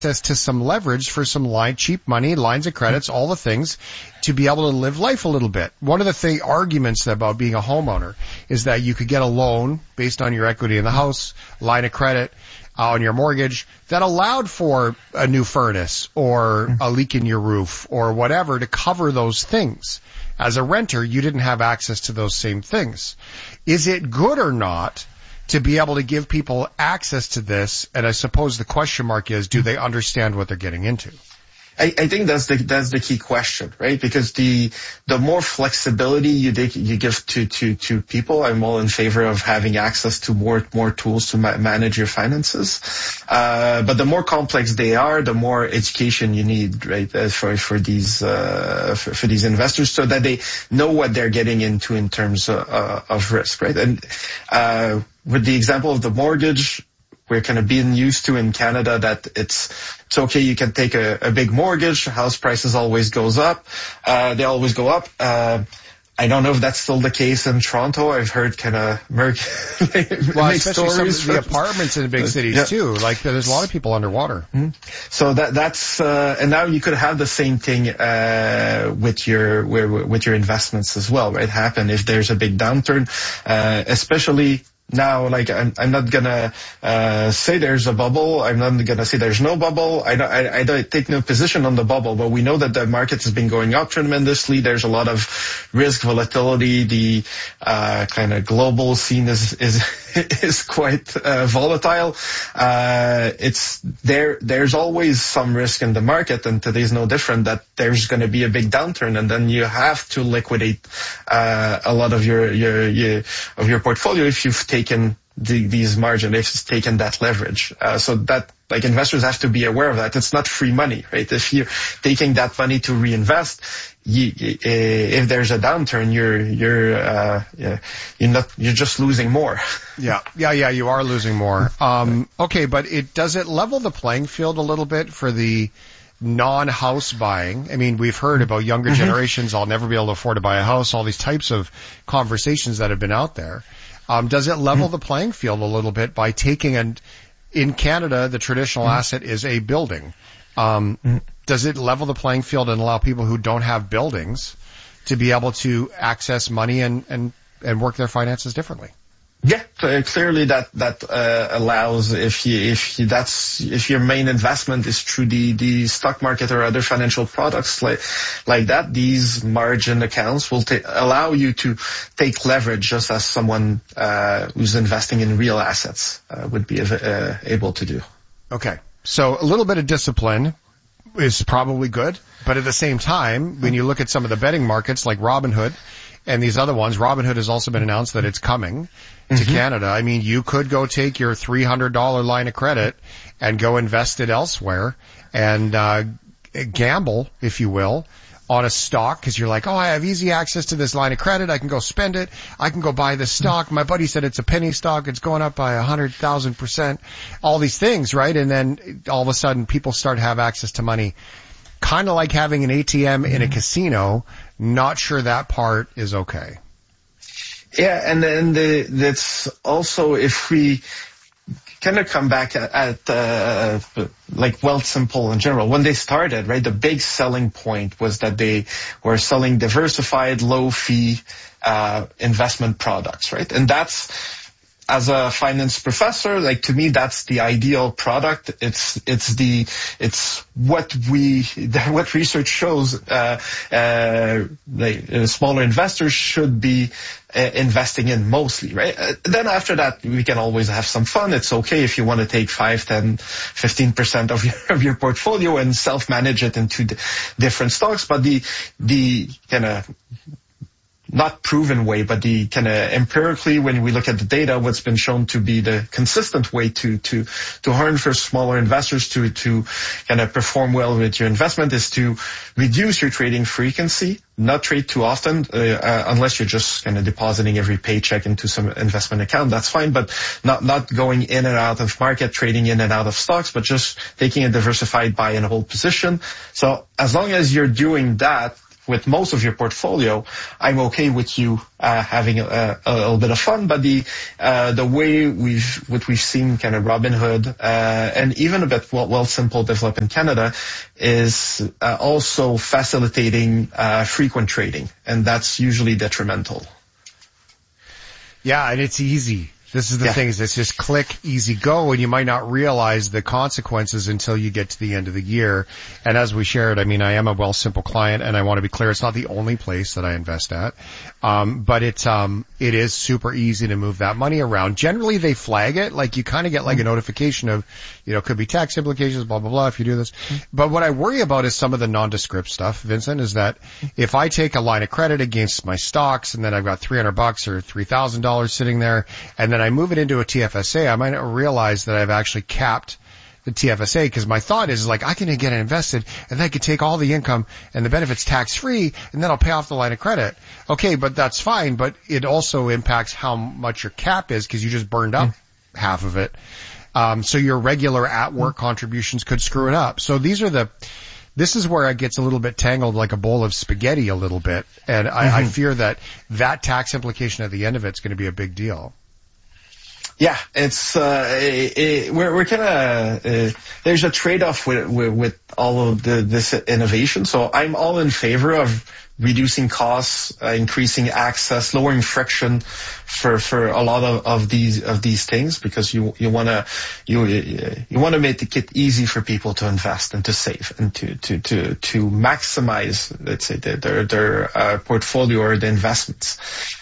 access to some leverage for some cheap money, lines of credits, all the things to be able to live life a little bit. One of the arguments about being a homeowner is that you could get a loan based on your equity in the house, line of credit, on your mortgage that allowed for a new furnace or a leak in your roof or whatever to cover those things. As a renter, you didn't have access to those same things. Is it good or not to be able to give people access to this? And I suppose the question mark is, do they understand what they're getting into? I think that's the key question, right? Because the more flexibility you give to people, I'm all in favor of having access to more tools to manage your finances. But the more complex they are, the more education you need, right? For these investors, so that they know what they're getting into in terms of risk, right? And with the example of the mortgage, we're kind of being used to in Canada that it's okay, you can take a big mortgage, house prices always goes up, they always go up. I don't know if that's still the case in Toronto. I've heard kind of especially stories. Some of the apartments in the big cities too. Like there's a lot of people underwater. Mm-hmm. So that's and now you could have the same thing with your investments as well, right? Happen if there's a big downturn, especially. Now, like, I'm not gonna say there's a bubble. I'm not gonna say there's no bubble. I don't take no position on the bubble, but we know that the market has been going up tremendously. There's a lot of risk volatility. The kind of global scene is quite volatile. There's always some risk in the market, and today's no different. That there's going to be a big downturn, and then you have to liquidate a lot of your portfolio if you've taken these margin, if it's taken that leverage. So that, like, investors have to be aware of that. It's not free money, right? If you're taking that money to reinvest, if there's a downturn, you're just losing more. Yeah, you are losing more. Okay, but does it level the playing field a little bit for the non-house buying? I mean, we've heard about younger generations, I'll never be able to afford to buy a house, all these types of conversations that have been out there. Does it level the playing field a little bit by taking in Canada, the traditional asset is a building. Does it level the playing field and allow people who don't have buildings to be able to access money and work their finances differently? Yeah, clearly that allows if your main investment is through the stock market or other financial products like that, these margin accounts will allow you to take leverage just as someone who's investing in real assets would be able to do. Okay, so a little bit of discipline is probably good, but at the same time, when you look at some of the betting markets like Robinhood and these other ones, Robinhood has also been announced that it's coming to Canada. I mean, you could go take your $300 line of credit and go invest it elsewhere and gamble, if you will, on a stock because you're like, oh, I have easy access to this line of credit. I can go spend it. I can go buy this stock. My buddy said it's a penny stock. It's going up by 100,000%. All these things, right? And then all of a sudden people start to have access to money. Kind of like having an ATM in a casino. Not sure that part is okay. Yeah, and then that's also if we kind of come back at like Wealthsimple in general. When they started, right, the big selling point was that they were selling diversified, low-fee investment products, right? And that's, as a finance professor, like, to me, that's the ideal product. It's what research shows, smaller investors should be investing in mostly, right? Then after that, we can always have some fun. It's okay if you want to take 5, 10, 15% of your portfolio and self-manage it into different stocks. But the kind of not proven way, but the kind of empirically, when we look at the data, what's been shown to be the consistent way to earn for smaller investors to kind of perform well with your investment is to reduce your trading frequency, not trade too often, unless you're just kind of depositing every paycheck into some investment account. That's fine, but not going in and out of market, trading in and out of stocks, but just taking a diversified buy and hold position. So as long as you're doing that, with most of your portfolio, I'm okay with you having a little bit of fun. But the way what we've seen kind of Robinhood and even a bit Wealthsimple develop in Canada is also facilitating frequent trading, and that's usually detrimental. Yeah, and it's easy. This is the thing, is it's just click, easy, go, and you might not realize the consequences until you get to the end of the year. And as we shared, I mean, I am a Wealthsimple client, and I want to be clear, it's not the only place that I invest at. But it is super easy to move that money around. Generally, they flag it, like you kind of get like a notification of, could be tax implications, blah, blah, blah, if you do this. But what I worry about is some of the nondescript stuff, Vincent, is that if I take a line of credit against my stocks and then I've got $300 or $3,000 sitting there, and then I move it into a TFSA, I might not realize that I've actually capped the TFSA, because my thought is like, I can get it invested and then I can take all the income and the benefits tax free and then I'll pay off the line of credit. Okay, but that's fine, but it also impacts how much your cap is because you just burned up half of it. So your regular at work contributions could screw it up. So this is where it gets a little bit tangled like a bowl of spaghetti a little bit. And I fear that tax implication at the end of it's going to be a big deal. Yeah, it's we're kind of there's a trade-off with all of this innovation. So I'm all in favor of reducing costs, increasing access, lowering friction for a lot of these things, because you want to make it easy for people to invest and to save and to maximize, let's say, their portfolio or the investments.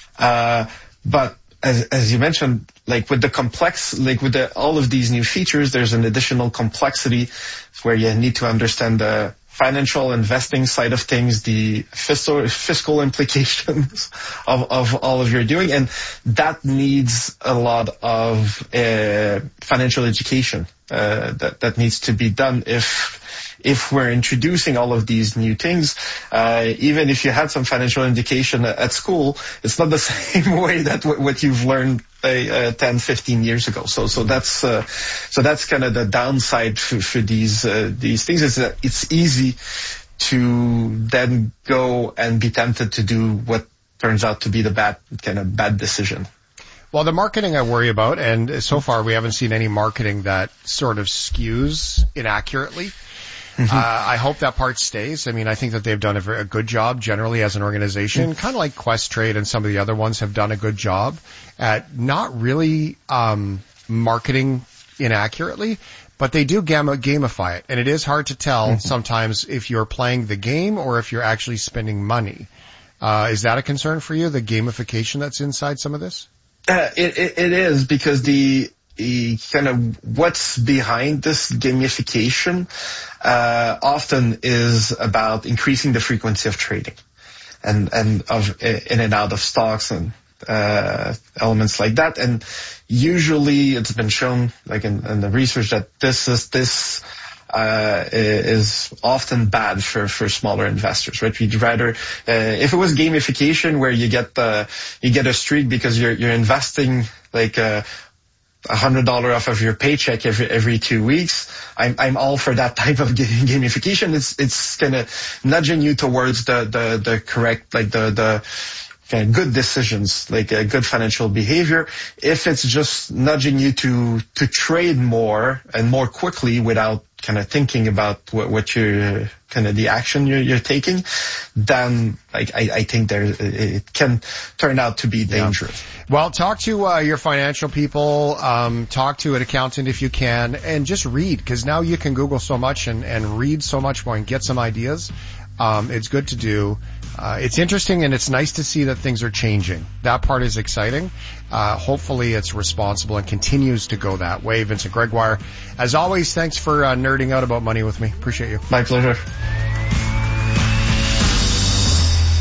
But as you mentioned, like with all of these new features, there's an additional complexity where you need to understand the financial investing side of things, the fiscal implications of all of your doing, and that needs a lot of financial education that needs to be done if we're introducing all of these new things. Even if you had some financial education at school, it's not the same way that what you've learned 10, 15 years ago. So that's kind of the downside for these things, is that it's easy to then go and be tempted to do what turns out to be the bad decision. Well, the marketing I worry about, and so far we haven't seen any marketing that sort of skews inaccurately. I hope that part stays. I mean, I think that they've done a good job generally as an organization, kind of like Questrade and some of the other ones have done a good job at not really marketing inaccurately, but they do gamify it. And it is hard to tell sometimes if you're playing the game or if you're actually spending money. Is that a concern for you, the gamification that's inside some of this? It is, because the kind of what's behind this gamification often is about increasing the frequency of trading and of in and out of stocks and elements like that. And usually it's been shown, like in the research, that this is often bad for smaller investors, right? We'd rather, if it was gamification where you get a streak because you're investing like $100 off of your paycheck every 2 weeks, I'm all for that type of gamification. It's kind of nudging you towards the correct, like the kind of good decisions, like a good financial behavior. If it's just nudging you to trade more and more quickly without kind of thinking about what you're kind of the action you're taking, then I think it can turn out to be dangerous. Yeah. Well, talk to your financial people, talk to an accountant if you can, and just read, because now you can Google so much and read so much more and get some ideas. It's good to do. It's interesting, and it's nice to see that things are changing. That part is exciting. Hopefully it's responsible and continues to go that way. Vincent Gregoire, as always, thanks for nerding out about money with me. Appreciate you. My pleasure.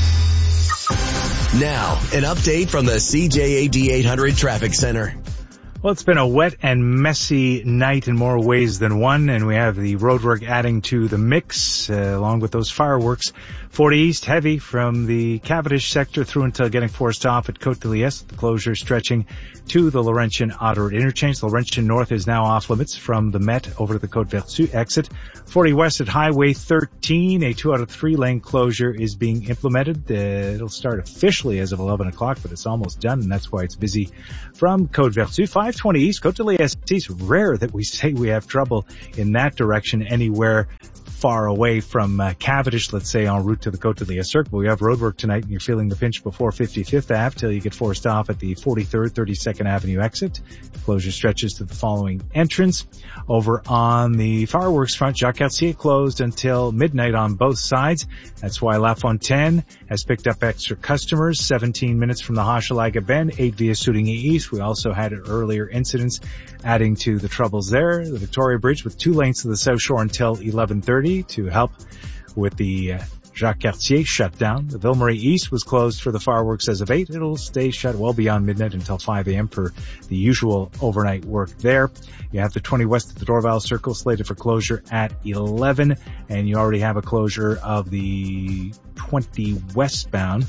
Now, an update from the CJAD 800 Traffic Center. Well, it's been a wet and messy night in more ways than one, and we have the roadwork adding to the mix, along with those fireworks. 40 East, heavy from the Cavendish sector through until getting forced off at Côte de Liesse. The closure stretching to the Laurentian Outer Road interchange. Laurentian North is now off limits from the Met over to the Côte Vertu exit. 40 West at Highway 13, a 2 out of 3 lane closure is being implemented. It'll start officially as of 11 o'clock, but it's almost done, and that's why it's busy from Côte Vertu. 520 East, Côte de Liesse. It's rare that we say we have trouble in that direction anywhere far away from Cavendish, let's say, en route to the Côte de Liesse Circle. We have roadwork tonight, and you're feeling the pinch before 55th Ave till you get forced off at the 43rd, 32nd Avenue exit. The closure stretches to the following entrance. Over on the fireworks front, Jacques Cartier closed until midnight on both sides. That's why La Fontaine has picked up extra customers. 17 minutes from the Hochelaga Bend, 8 via Souligny East. We also had earlier incidents adding to the troubles there. The Victoria Bridge with 2 lanes to the South Shore until 11:30 to help with the Jacques Cartier shutdown. The Ville-Marie East was closed for the fireworks as of 8. It'll stay shut well beyond midnight until 5 a.m. for the usual overnight work there. You have the 20 West at the Dorval Circle slated for closure at 11, and you already have a closure of the 20 westbound,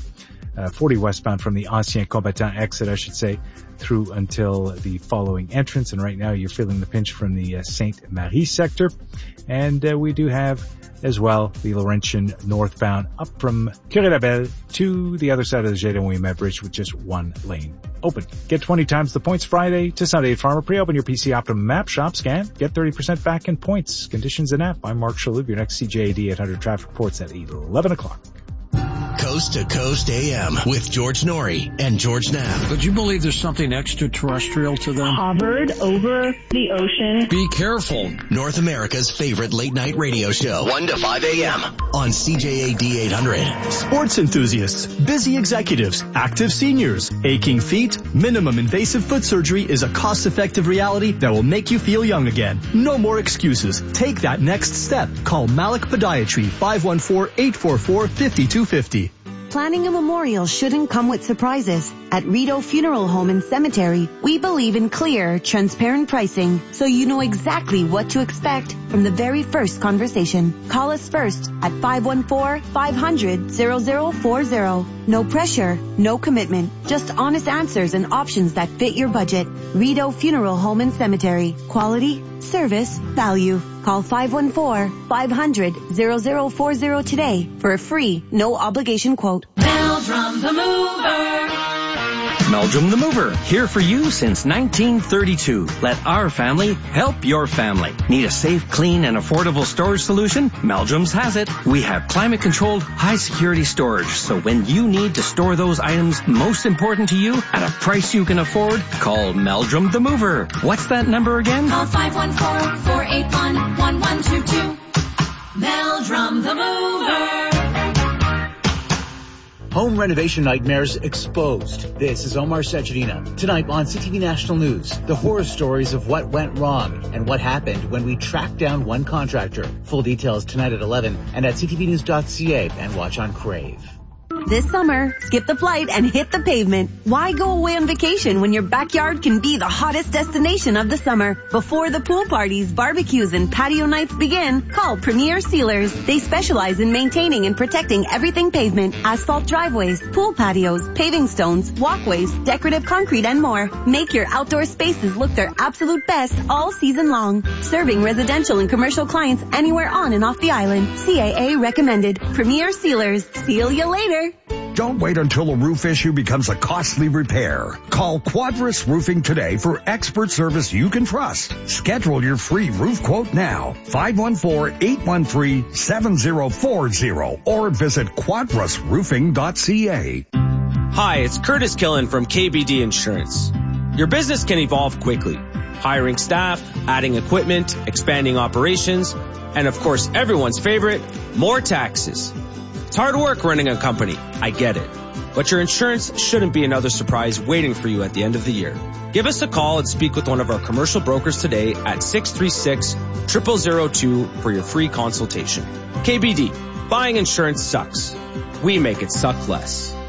40 westbound from the Ancien Combattant exit, I should say, through until the following entrance. And right now you're feeling the pinch from the Sainte-Marie sector. And we do have as well the Laurentian northbound up from Curé-Labelle to the other side of the Jérôme Bridge with just 1 lane open. Get 20 times the points Friday to Sunday at Farmer. Pre-open your PC Optimum map shop scan. Get 30% back in points. Conditions and app. I'm Mark Shalhoub. Your next CJAD 800 traffic reports at 11 o'clock. Coast to Coast AM with George Norrie and George Knapp. Would you believe there's something extraterrestrial to them? Hovered over the ocean. Be careful. North America's favorite late night radio show. 1 to 5 a.m. on CJAD 800. Sports enthusiasts, busy executives, active seniors, aching feet, minimum invasive foot surgery is a cost-effective reality that will make you feel young again. No more excuses. Take that next step. Call Malik Podiatry, 514-844-5250. Planning a memorial shouldn't come with surprises. At Rideau Funeral Home and Cemetery, we believe in clear, transparent pricing, so you know exactly what to expect from the very first conversation. Call us first at 514-500-0040. No pressure, no commitment, just honest answers and options that fit your budget. Rideau Funeral Home and Cemetery. Quality, service, value. Call 514-500-0040 today for a free, no obligation quote. Meldrum the Mover. Meldrum the Mover, here for you since 1932. Let our family help your family. Need a safe, clean, and affordable storage solution? Meldrum's has it. We have climate-controlled, high-security storage, so when you need to store those items most important to you at a price you can afford, call Meldrum the Mover. What's that number again? Call 514-481-1122. Meldrum the Mover. Home renovation nightmares exposed. This is Omar Sajidina. Tonight on CTV National News, the horror stories of what went wrong and what happened when we tracked down one contractor. Full details tonight at 11 and at ctvnews.ca and watch on Crave. This summer, skip the flight and hit the pavement. Why go away on vacation when your backyard can be the hottest destination of the summer? Before the pool parties, barbecues, and patio nights begin, call Premier Sealers. They specialize in maintaining and protecting everything pavement, asphalt driveways, pool patios, paving stones, walkways, decorative concrete, and more. Make your outdoor spaces look their absolute best all season long. Serving residential and commercial clients anywhere on and off the island. CAA recommended. Premier Sealers. Seal you later. Don't wait until a roof issue becomes a costly repair. Call Quadris Roofing today for expert service you can trust. Schedule your free roof quote now. 514-813-7040 or visit quadrisroofing.ca. Hi, it's Curtis Killen from KBD Insurance. Your business can evolve quickly. Hiring staff, adding equipment, expanding operations, and of course everyone's favorite, more taxes. It's hard work running a company, I get it. But your insurance shouldn't be another surprise waiting for you at the end of the year. Give us a call and speak with one of our commercial brokers today at 636-0002 for your free consultation. KBD, buying insurance sucks. We make it suck less.